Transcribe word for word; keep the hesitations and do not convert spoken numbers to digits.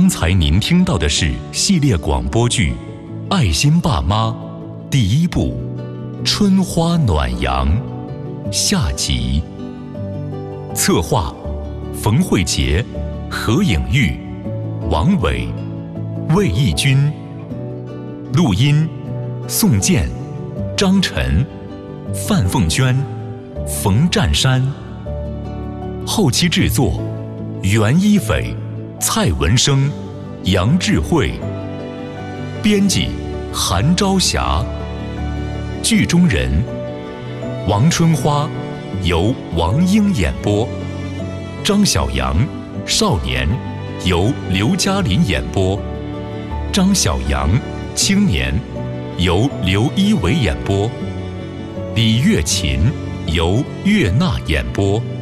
刚才您听到的是系列广播剧《爱心爸妈》第一部《春花暖阳》下集。策划：冯慧杰、何颖玉、王伟、魏义军。录音：宋健、张晨、范凤娟、冯占山。后期制作：袁一斐、蔡文生、杨智慧。编辑：韩朝霞。剧中人：王春花由王英演播，张小阳少年由刘嘉林演播，张小阳青年由刘一伟演播，李月琴由岳娜演播。